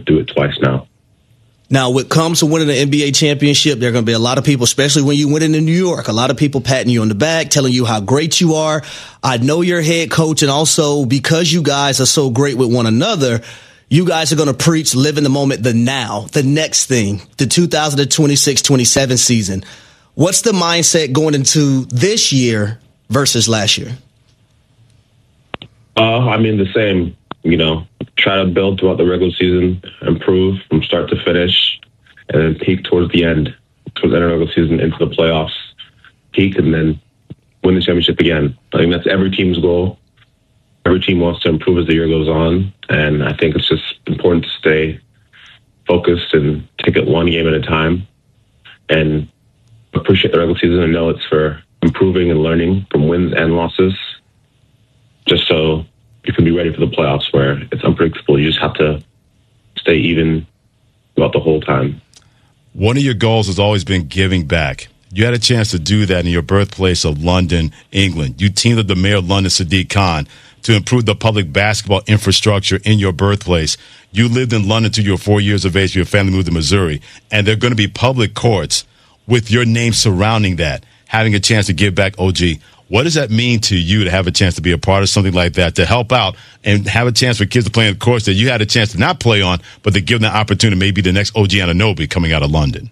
do it twice now. Now, when it comes to winning the NBA championship, there are going to be a lot of people, especially when you win it in New York, a lot of people patting you on the back, telling you how great you are. I know you're head coach, and also because you guys are so great with one another, you guys are going to preach live in the moment, the now, the next thing, the 2026-27 season. What's the mindset going into this year versus last year? I mean, the same, try to build throughout the regular season, improve from start to finish, and then peak towards the end of the regular season into the playoffs, peak, and then win the championship again. I think that's every team's goal. Every team wants to improve as the year goes on, and I think it's just important to stay focused and take it one game at a time and appreciate the regular season and know it's for improving and learning from wins and losses, just so you can be ready for the playoffs where it's unpredictable. You just have to stay even throughout the whole time. One of your goals has always been giving back. You had a chance to do that in your birthplace of London, England. You teamed with the mayor of London, Sadiq Khan, to improve the public basketball infrastructure in your birthplace. You lived in London till you were 4 years of age. Your family moved to Missouri. And there are going to be public courts with your name surrounding that, having a chance to give back. OG, what does that mean to you to have a chance to be a part of something like that, to help out and have a chance for kids to play in courts that you had a chance to not play on, but to give them the opportunity, maybe the next OG Anunoby coming out of London?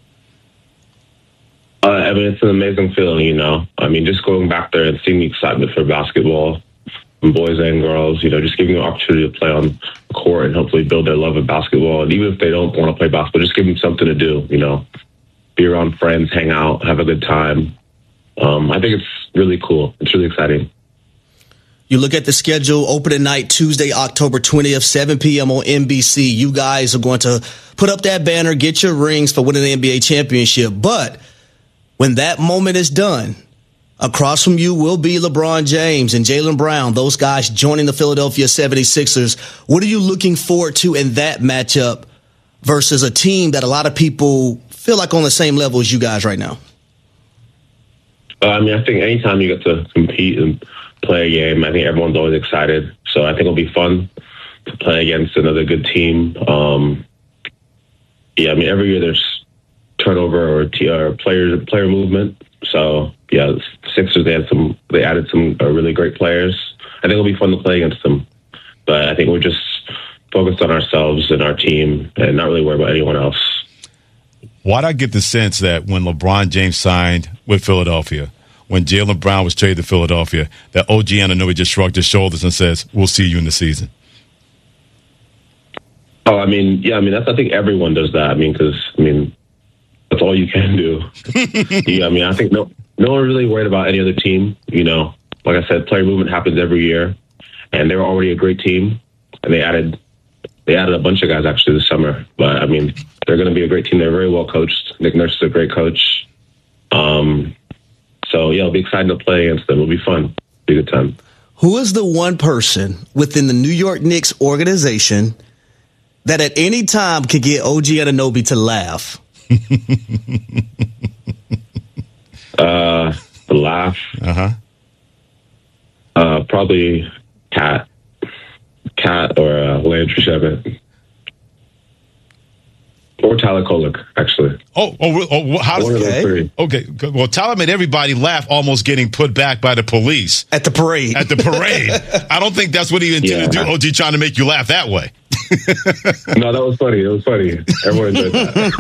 I mean, it's an amazing feeling, I mean, just going back there and seeing the excitement for basketball, from boys and girls, just giving them an opportunity to play on the court and hopefully build their love of basketball. And even if they don't want to play basketball, just give them something to do, be around friends, hang out, have a good time. I think it's really cool. It's really exciting. You look at the schedule, opening night, Tuesday, October 20th, 7 p.m. on NBC. You guys are going to put up that banner, get your rings for winning the NBA championship. But when that moment is done, across from you will be LeBron James and Jaylen Brown, those guys joining the Philadelphia 76ers. What are you looking forward to in that matchup versus a team that a lot of people feel like on the same level as you guys right now? I mean, I think anytime you get to compete and play a game, I think everyone's always excited. So I think it'll be fun to play against another good team. I mean, every year there's turnover or player movement. So yeah, the Sixers, they added some really great players. I think it'll be fun to play against them. But I think we're just focused on ourselves and our team and not really worry about anyone else. Why'd I get the sense that when LeBron James signed with Philadelphia, when Jaylen Brown was traded to Philadelphia, that OG Anunoby just shrugged his shoulders and says, "We'll see you in the season"? Oh, I mean, I think everyone does that. Because that's all you can do. I think no one really worried about any other team. Like I said, player movement happens every year, and they were already a great team, and they added a bunch of guys actually this summer. But they're going to be a great team. They're very well coached. Nick Nurse is a great coach. So yeah, it'll be exciting to play against them. It'll be fun. It'll be a good time. Who is the one person within the New York Knicks organization that at any time could get OG Anunoby to laugh? The laugh. Probably Cat or Landry Shamet. Or Tyler Kolek, actually. How does that? Okay. Well, Tyler made everybody laugh, almost getting put back by the police at the parade. I don't think that's what he intended to do. OG trying to make you laugh that way. No, that was funny. It was funny. Everyone enjoyed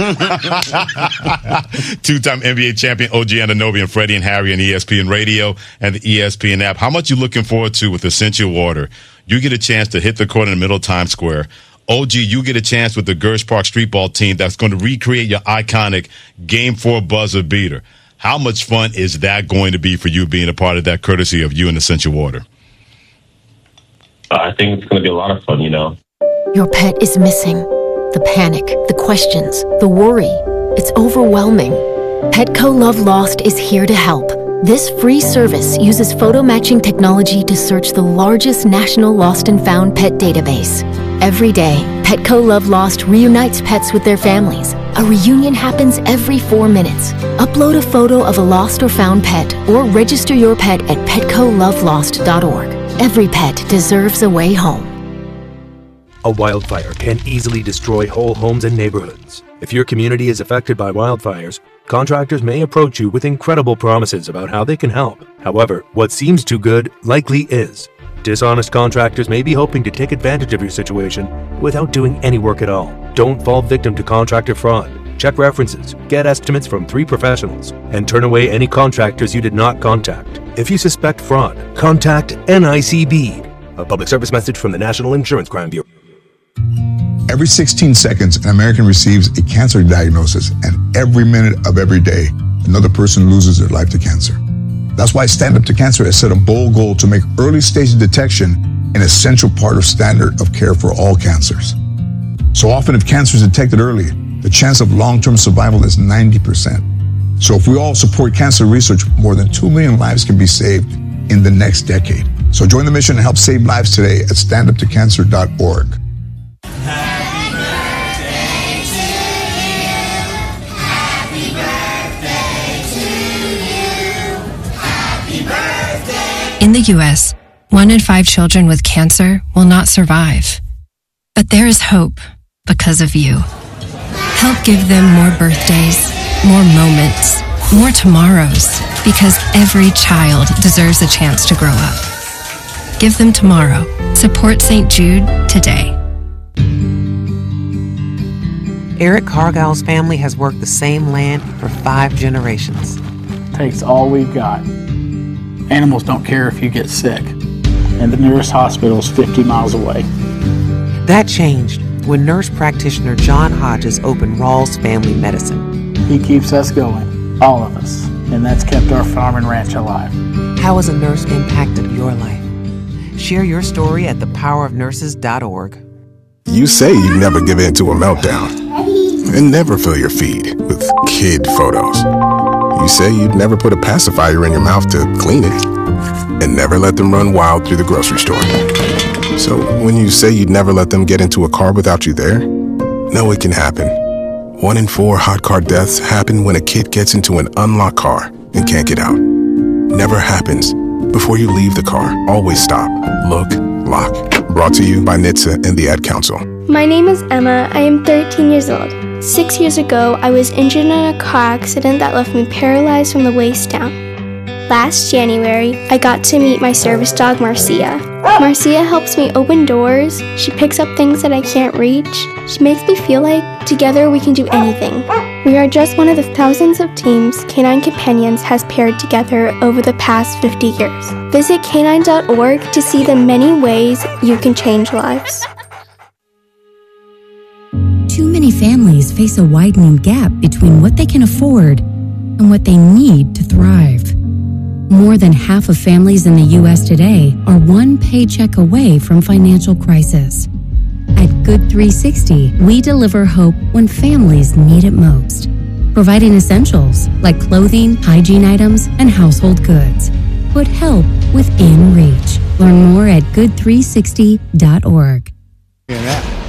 that. Two-time NBA champion OG Anunoby and Freddie and Harry on ESPN Radio and the ESPN app. How much you looking forward to with Essentia Water? You get a chance to hit the court in the middle of Times Square. OG, you get a chance with the Gersh Park Streetball team that's going to recreate your iconic Game 4 buzzer beater. How much fun is that going to be for you being a part of that, courtesy of you and Essentia Water? I think it's going to be a lot of fun, Your pet is missing. The panic, the questions, the worry. It's overwhelming. Petco Love Lost is here to help. This free service uses photo matching technology to search the largest national lost and found pet database. Every day, Petco Love Lost reunites pets with their families. A reunion happens every 4 minutes. Upload a photo of a lost or found pet or register your pet at petcolovelost.org. Every pet deserves a way home. A wildfire can easily destroy whole homes and neighborhoods. If your community is affected by wildfires, contractors may approach you with incredible promises about how they can help. However, what seems too good likely is. Dishonest contractors may be hoping to take advantage of your situation without doing any work at all. Don't fall victim to contractor fraud. Check references, get estimates from 3 professionals, and turn away any contractors you did not contact. If you suspect fraud, contact NICB. A public service message from the National Insurance Crime Bureau. Every 16 seconds, an American receives a cancer diagnosis, and every minute of every day, another person loses their life to cancer. That's why Stand Up to Cancer has set a bold goal to make early stage detection an essential part of standard of care for all cancers. So often, if cancer is detected early, the chance of long-term survival is 90%. So if we all support cancer research, more than 2 million lives can be saved in the next decade. So join the mission and help save lives today at standuptocancer.org. In the U.S., 1 in 5 children with cancer will not survive. But there is hope because of you. Help give them more birthdays, more moments, more tomorrows, because every child deserves a chance to grow up. Give them tomorrow. Support St. Jude today. Eric Cargill's family has worked the same land for 5 generations. Takes all we've got. Animals don't care if you get sick, and the nearest hospital is 50 miles away. That changed when nurse practitioner John Hodges opened Rawls Family Medicine. He keeps us going, all of us, and that's kept our farm and ranch alive. How has a nurse impacted your life? Share your story at thepowerofnurses.org. You say you never give in to a meltdown and never fill your feed with kid photos. You say you'd never put a pacifier in your mouth to clean it and never let them run wild through the grocery store. So when you say you'd never let them get into a car without you there, no, it can happen. 1 in 4 hot car deaths happen when a kid gets into an unlocked car and can't get out. Never happens. Before you leave the car, always stop, look, lock. Brought to you by NHTSA and the Ad Council. My name is Emma. I am 13 years old. 6 years ago, I was injured in a car accident that left me paralyzed from the waist down. Last January, I got to meet my service dog, Marcia. Marcia helps me open doors. She picks up things that I can't reach. She makes me feel like together we can do anything. We are just one of the thousands of teams Canine Companions has paired together over the past 50 years. Visit canine.org to see the many ways you can change lives. Too many families face a widening gap between what they can afford and what they need to thrive. More than half of families in the U.S. today are one paycheck away from financial crisis. At Good 360, we deliver hope when families need it most, providing essentials like clothing, hygiene items, and household goods. Put help within reach. Learn more at good360.org. Yeah,